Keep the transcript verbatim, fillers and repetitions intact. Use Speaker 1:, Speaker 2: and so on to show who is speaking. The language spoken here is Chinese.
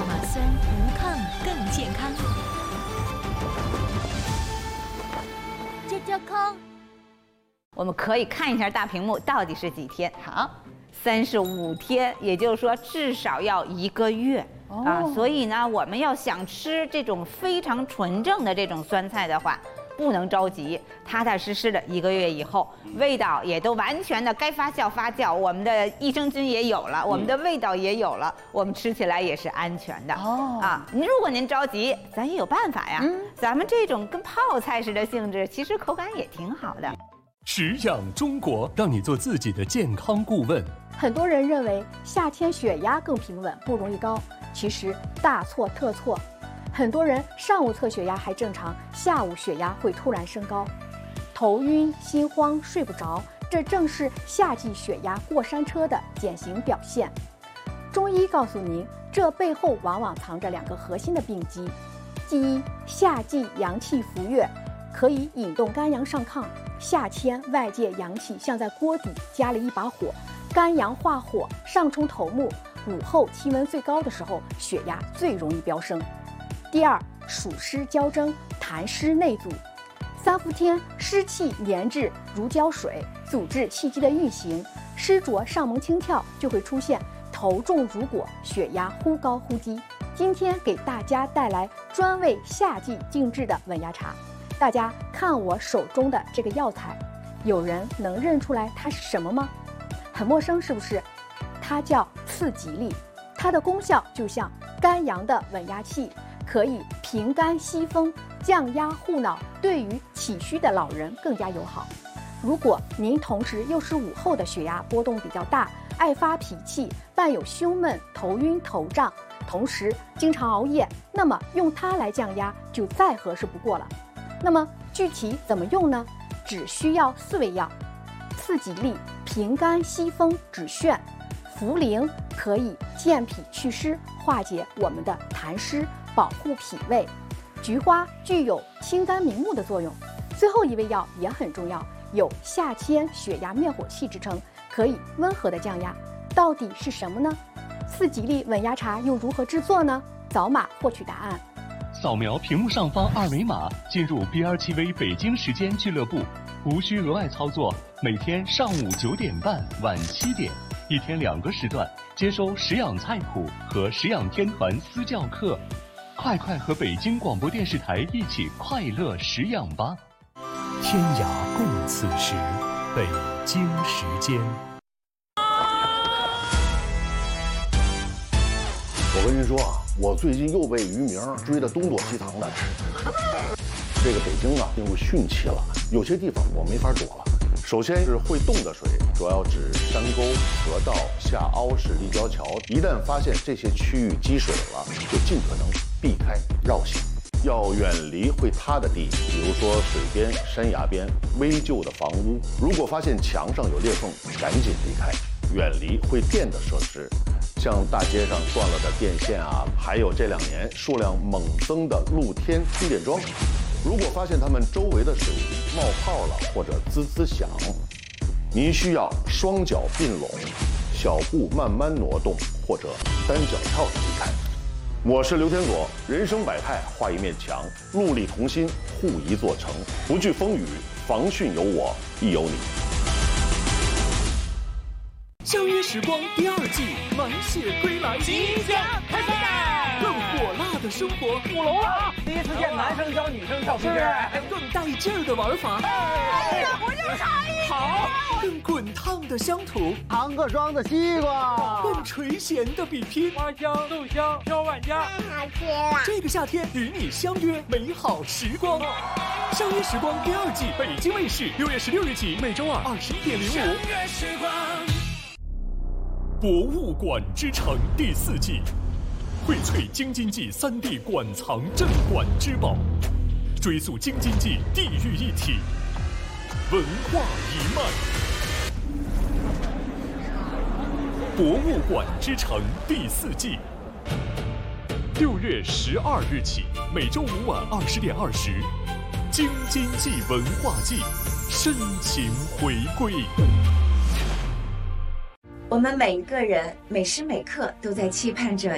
Speaker 1: 亚麻酸无抗更健康。
Speaker 2: 健健康，
Speaker 3: 我们可以看一下大屏幕到底是几天。好，三十五天，也就是说至少要一个月。哦、啊，所以呢，我们要想吃这种非常纯正的这种酸菜的话，不能着急，踏踏实实的一个月以后，味道也都完全的该发酵发酵，我们的益生菌也有了，我们的味道也有了，我们吃起来也是安全的。哦，啊，您如果您着急，咱也有办法呀。嗯，咱们这种跟泡菜似的性质，其实口感也挺好的。
Speaker 4: 食养中国，让你做自己的健康顾问。
Speaker 5: 很多人认为夏天血压更平稳，不容易高，其实大错特错。很多人上午测血压还正常，下午血压会突然升高，头晕、心慌、睡不着，这正是夏季血压过山车的典型表现。中医告诉您，这背后往往藏着两个核心的病机。第一，夏季阳气浮跃，可以引动肝阳上亢。夏天外界阳气像在锅底加了一把火，肝阳化火，上冲头目，午后气温最高的时候，血压最容易飙升。第二，暑湿交蒸，痰湿内阻，三伏天湿气粘滞如胶水，阻滞气机的运行，湿浊上蒙轻跳，就会出现头重如裹，血压忽高忽低。今天给大家带来专为夏季定制的稳压茶，大家看我手中的这个药材，有人能认出来它是什么吗？很陌生是不是？它叫刺激力，它的功效就像肝阳的稳压器，可以平肝息风、降压护脑，对于体虚的老人更加友好。如果您同时又是午后的血压波动比较大，爱发脾气，伴有胸闷、头晕、头胀，同时经常熬夜，那么用它来降压就再合适不过了。那么具体怎么用呢？只需要四味药：刺激力、平肝息风止眩；茯苓可以健脾祛湿，化解我们的痰湿，保护脾胃；菊花具有清肝明目的作用。最后一味药也很重要，有夏天血压灭火器之称，可以温和的降压。到底是什么呢？刺激力稳压茶又如何制作呢？扫码获取答案。
Speaker 4: 扫描屏幕上方二维码，进入 B R T V 北京时间俱乐部，无需额外操作。每天上午九点半、晚七点，一天两个时段，接收食养菜谱和食养天团私教课。快快和北京广播电视台一起快乐食养吧！天涯共此时，北京时间。
Speaker 6: 我跟您说啊，我最近又被渔民追得东躲西藏的。这个北京啊，进入汛期了，有些地方我没法躲了。首先是会动的水，主要指山沟、河道、下凹式立交桥。一旦发现这些区域积水了，就尽可能避开绕行，要远离会塌的地，比如说水边、山崖边、危旧的房屋。如果发现墙上有裂缝，赶紧离开，远离会电的设施。像大街上断了的电线啊，还有这两年数量猛增的露天充电桩，如果发现它们周围的水冒泡了或者滋滋响，您需要双脚并拢，小步慢慢挪动，或者单脚跳着离开。我是刘天佐，人生百态，画一面墙，戮力同心，护一座城，不惧风雨，防汛有我，亦有你。
Speaker 4: 相约时光第二季满血归来，
Speaker 7: 即将开赛，
Speaker 4: 更火辣的生活，
Speaker 7: 舞龙了！第一次见男生教女生跳皮筋，
Speaker 4: 更带劲儿的玩法，
Speaker 7: 哎，这不就差一
Speaker 4: 好，更滚烫的乡土，
Speaker 8: 糖克霜的西瓜，
Speaker 4: 更垂涎的比拼，
Speaker 7: 花香豆香飘万家，
Speaker 2: 太好吃了！
Speaker 4: 这个夏天与你相约美好时光。相约时光第二季，北京卫视六月十六日起，每周二二十一点零五。
Speaker 7: 相约时光。
Speaker 4: 博物馆之城第四季，荟萃京津冀三地馆藏镇馆之宝，追溯京津冀地域一体文化一脉。博物馆之城第四季，六月十二日起，每周五晚二十点二十，京津冀文化季深情回归。
Speaker 9: 我们每一个人每时每刻都在期盼着